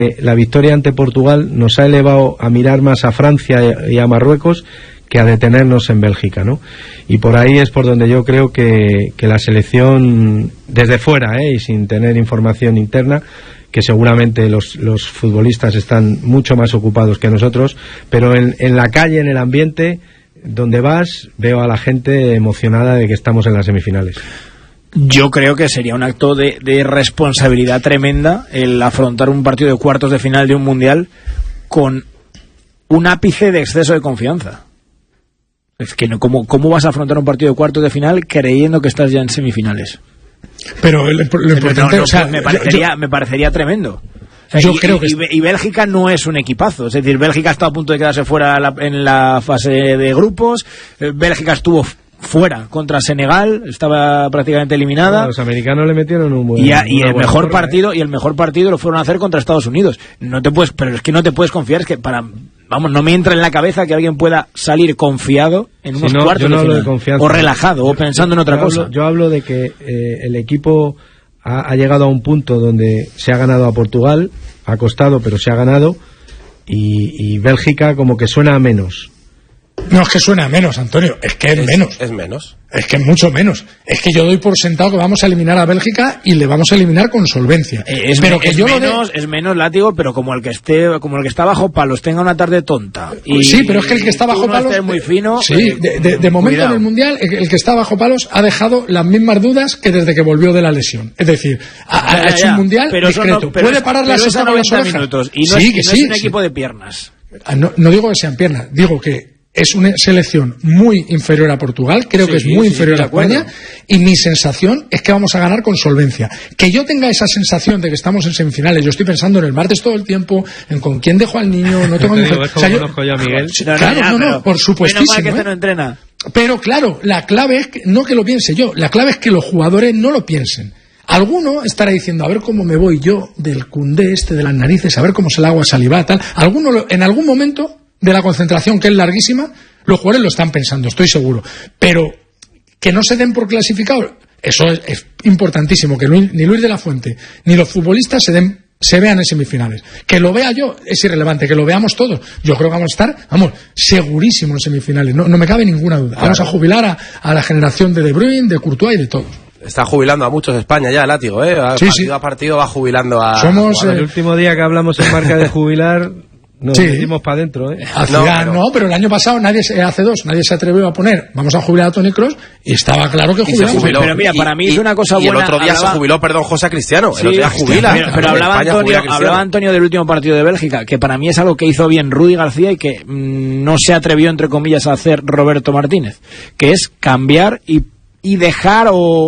La victoria ante Portugal nos ha elevado a mirar más a Francia y a Marruecos que a detenernos en Bélgica, ¿no? Y por ahí es por donde yo creo que la selección, desde fuera, y sin tener información interna, que seguramente los futbolistas están mucho más ocupados que nosotros, pero en la calle, en el ambiente donde vas, veo a la gente emocionada de que estamos en las semifinales. Yo creo que sería un acto de responsabilidad tremenda el afrontar un partido de cuartos de final de un mundial con un ápice de exceso de confianza. Es que no, ¿cómo vas a afrontar un partido de cuartos de final creyendo que estás ya en semifinales? Pero lo importante, no, me parecería tremendo. O sea, yo creo que y Bélgica no es un equipazo, es decir, Bélgica está a punto de quedarse fuera en la fase de grupos. Bélgica estuvo fuera contra Senegal, estaba prácticamente eliminada. Bueno, los americanos le metieron un buen, y el mejor partido lo fueron a hacer contra Estados Unidos. Pero es que no te puedes confiar, es que no me entra en la cabeza que alguien pueda salir confiado en unos cuartos de final, o relajado, o pensando en otra cosa. Yo hablo de que el equipo ha llegado a un punto donde se ha ganado a Portugal, ha costado, pero se ha ganado, y Bélgica como que suena a menos. No es que suene a menos, Antonio, es que es menos. Es menos. Es que es mucho menos. Es que yo doy por sentado que vamos a eliminar a Bélgica y le vamos a eliminar con solvencia. Es menos, Látigo, pero como el que está bajo palos tenga una tarde tonta. Sí, pero es que el que está bajo palos muy fino. Sí, de momento cuidado. En el Mundial el que está bajo palos ha dejado las mismas dudas que desde que volvió de la lesión. Es decir, ha hecho un Mundial discreto. Puede parar la sesión a 90 minutos y no es un equipo de piernas. No digo que sean piernas, digo que es una selección muy inferior a Portugal, creo que es muy inferior a España, y mi sensación es que vamos a ganar con solvencia. Que yo tenga esa sensación de que estamos en semifinales, yo estoy pensando en el martes todo el tiempo, en con quién dejo al niño, no tengo conozco yo a Miguel. Claro, por supuestísimo. Menos mal que no entrena. Pero claro, la clave es que, no que lo piense yo, la clave es que los jugadores no lo piensen. Alguno estará diciendo, a ver cómo me voy yo del cundé de las narices, a ver cómo se le agua saliva, tal. Alguno en algún momento de la concentración, que es larguísima, los jugadores lo están pensando, estoy seguro. Pero que no se den por clasificados, eso es importantísimo, que ni Luis de la Fuente ni los futbolistas se vean en semifinales. Que lo vea yo es irrelevante, que lo veamos todos. Yo creo que vamos a estar, segurísimos en semifinales, no me cabe ninguna duda. Claro. Vamos a jubilar a la generación de Bruyne, de Courtois y de todos. Está jubilando a muchos de España ya, Látigo, partido a partido va jubilando a... Somos el último día que hablamos en marca de jubilar... Nos metimos para adentro, pero el año pasado nadie se atrevió a poner, vamos a jubilar a Tony Kroos, y estaba claro que jubilamos. Pero mira, para mí es una cosa buena. Y el otro día se jubiló, José Cristiano, el otro día jubila. Pero hablaba Antonio del último partido de Bélgica, que para mí es algo que hizo bien Rudi García y que no se atrevió, entre comillas, a hacer Roberto Martínez, que es cambiar y dejar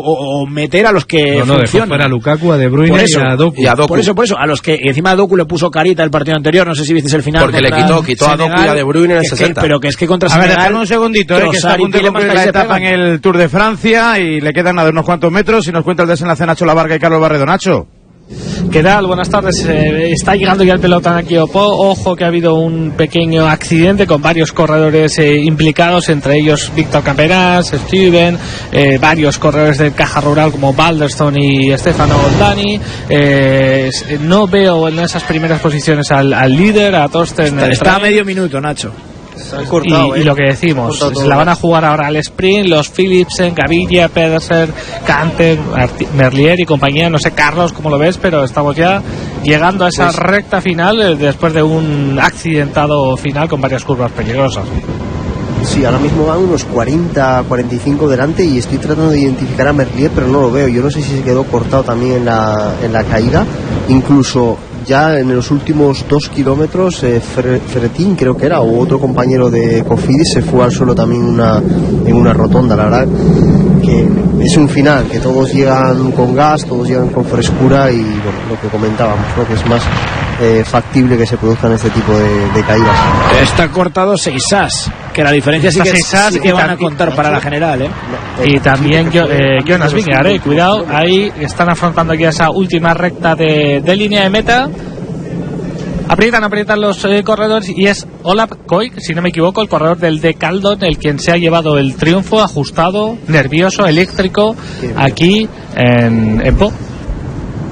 o meter a los que funcionan. Para Lukaku, a De Bruyne y a Doku. Por eso, a los que encima a Doku le puso carita el partido anterior, no sé si visteis el final. Porque le quitó a Doku y a De Bruyne en el 60. Pero que es que contra Senegal... A ver, dejadme un segundito, que está a punto de cumplir la etapa en el Tour de Francia y le quedan unos cuantos metros y nos cuenta el desenlace Nacho Lavarga y Carlos Barredo. Nacho. ¿Qué tal? Buenas tardes. Está llegando ya el pelotón aquí. Ojo que ha habido un pequeño accidente con varios corredores implicados, entre ellos Víctor Camperas, Steven, varios corredores del Caja Rural como Balderstone y Stefano Oldani. No veo en esas primeras posiciones al líder, a Torsten. Está a medio minuto, Nacho. Y lo que decimos, se la van a jugar ahora al sprint los Philipsen, Gaviria, Pedersen, Canter, Merlier y compañía. No sé, Carlos, cómo lo ves, pero estamos ya llegando a esa recta final después de un accidentado final con varias curvas peligrosas. Sí, ahora mismo van unos 40-45 delante y estoy tratando de identificar a Merlier, pero no lo veo. Yo no sé si se quedó cortado también en la caída. Incluso ya en los últimos 2 kilómetros Ferretín, creo que era, o otro compañero de Cofidis, se fue al suelo también en una rotonda. La verdad que es un final, que todos llegan con gas, todos llegan con frescura y bueno, lo que comentábamos, ¿no? Que es más factible que se produzcan este tipo de caídas. Está cortado 6 as, que la diferencia sí que es as que van a contar para la general, y también Jonas Vingegaard, cuidado, ahí están afrontando ya esa última recta de línea de meta. Aprietan los corredores y es Olaf Koik, si no me equivoco, el corredor del Decaldon, el quien se ha llevado el triunfo, ajustado, nervioso, eléctrico aquí en Po.